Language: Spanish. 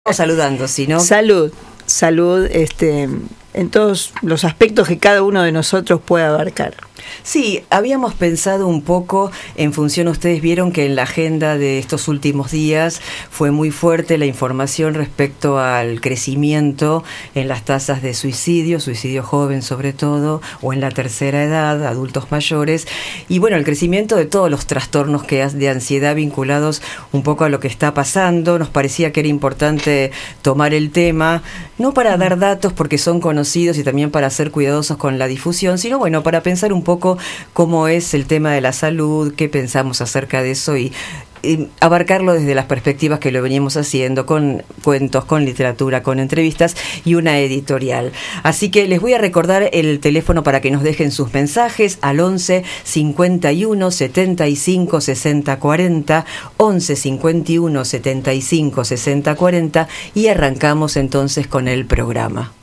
O saludando, ¿sí, no? Salud, en todos los aspectos que cada uno de nosotros puede abarcar. Sí, habíamos pensado un poco en función, ustedes vieron que en la agenda de estos últimos días fue muy fuerte la información respecto al crecimiento en las tasas de suicidio joven sobre todo, o en la tercera edad, adultos mayores, y bueno, el crecimiento de todos los trastornos de ansiedad vinculados un poco a lo que está pasando. Nos parecía que era importante tomar el tema, no para dar datos porque son conocidos y también para ser cuidadosos con la difusión, sino bueno, para pensar un poco cómo es el tema de la salud, qué pensamos acerca de eso y abarcarlo desde las perspectivas que lo veníamos haciendo, con cuentos, con literatura, con entrevistas y una editorial. Así que les voy a recordar el teléfono para que nos dejen sus mensajes al 11 51 75 60 40, 11 51 75 60 40, y arrancamos entonces con el programa.